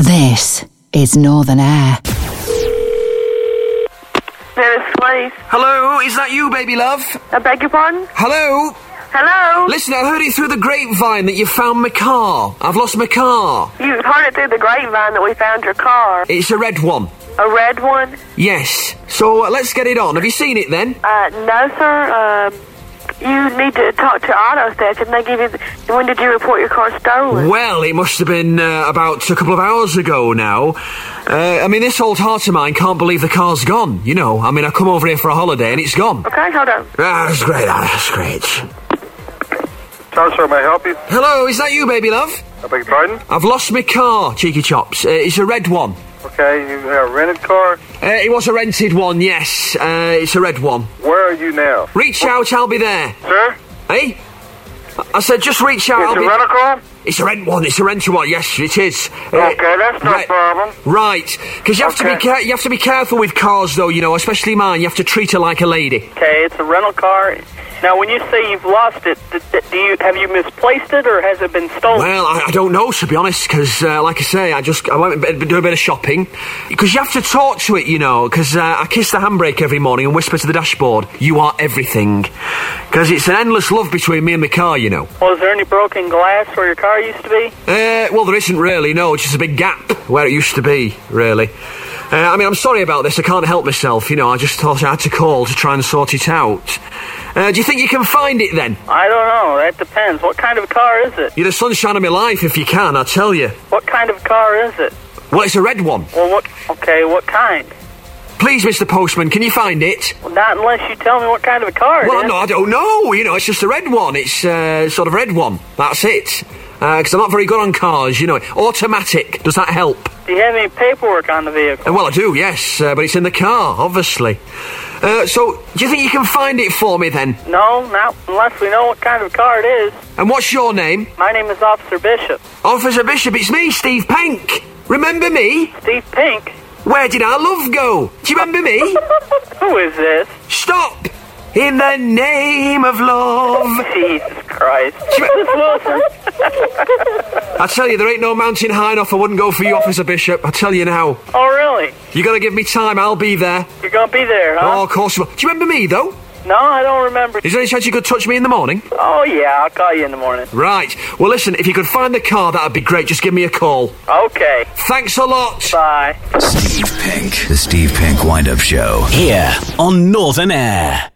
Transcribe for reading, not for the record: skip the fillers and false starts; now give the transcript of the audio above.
This is Northern Air. There's Sways. Hello, is that you, baby love? I beg your pardon? Hello? Hello? Listen, I heard it through the grapevine that you found my car. I've lost my car. You heard it through the grapevine that we found your car. It's a red one. A red one? Yes. So, let's get it on. Have you seen it then? No, sir. You need to talk to auto theft and they give you... When did you report your car stolen? Well, it must have been about a couple of hours ago now. I mean, this old heart of mine can't believe the car's gone, you know. I mean, I come over here for a holiday and it's gone. Okay, hold on. That's great, that's great. Sorry, sir, may I help you? Hello, is that you, baby love? I beg your pardon? I've lost my car, cheeky chops. It's a red one. Okay, you have a rented car? It was a rented one, yes. It's a red one. Where are you now? Reach out, I'll be there. Sir? Hey? I said just reach out, It's a rental car? It's a rent one, it's a rental one, yes, it is. Okay, that's no problem. Right, because you have to be careful with cars, though, you know, especially mine. You have to treat her like a lady. Okay, it's a rental car. Now, when you say you've lost it, have you misplaced it, or has it been stolen? Well, I don't know, to be honest, because, like I say, I went and do a bit of shopping. Because you have to talk to it, you know, because I kiss the handbrake every morning and whisper to the dashboard, "You are everything." Because it's an endless love between me and my car, you know. Well, is there any broken glass where your car used to be? Well, there isn't really, no. It's just a big gap where it used to be, really. I mean, I'm sorry about this. I can't help myself, you know. I just thought I had to call to try and sort it out. Do you think you can find it, then? I don't know. That depends. What kind of car is it? You're the sunshine of my life, if you can, I tell you. What kind of car is it? Well, it's a red one. Well, what kind? Please, Mr. Postman, can you find it? Well, not unless you tell me what kind of a car it is. Well, no, I don't know. You know, it's just a red one. It's sort of red one. That's it. Because I'm not very good on cars, you know. Automatic. Does that help? Do you have any paperwork on the vehicle? Well, I do, yes. But it's in the car, obviously. So, do you think you can find it for me, then? No, not unless we know what kind of car it is. And what's your name? My name is Officer Bishop. Officer Bishop, it's me, Steve Pink. Remember me? Steve Pink? Where did our love go? Do you remember me? Who is this? Stop! In the name of love. Jesus Christ. This Wilson? I tell you, there ain't no mountain high enough I wouldn't go for you, Officer Bishop. I tell you now. Oh, really? You gotta give me time, I'll be there. You're gonna be there, huh? Oh, of course you will. Do you remember me, though? No, I don't remember. Is there any chance you could touch me in the morning? Oh, yeah, I'll call you in the morning. Right. Well, listen, if you could find the car, that'd be great. Just give me a call. Okay. Thanks a lot. Bye. Steve Pink. The Steve Pink Wind-Up Show. Here on Northern Air.